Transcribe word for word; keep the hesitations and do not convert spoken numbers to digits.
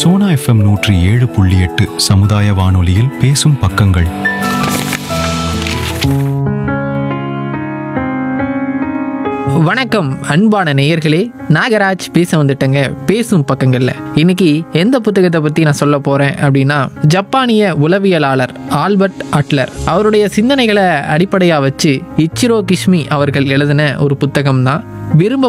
Sona FM நூற்றி ஏழு புள்ளி எட்டு சமுதாய வானொலியில் பேசும் பக்கங்கள். வணக்கம் அன்பான நேயர்களே, நாகராஜ் பேச வந்துட்டேங்க பேசும் பக்கங்கள்ல. இன்னைக்கு எந்த புத்தகத்தை பத்தி நான் சொல்ல போறேன் அப்படின்னா, ஜப்பானிய உளவியலாளர் ஆல்பர்ட் அட்லர் அவருடைய சிந்தனைகளை அடிப்படையா வச்சு இச்சிரோ கிஷ்மி அவர்கள் எழுதின ஒரு புத்தகம் தான் விரும்ப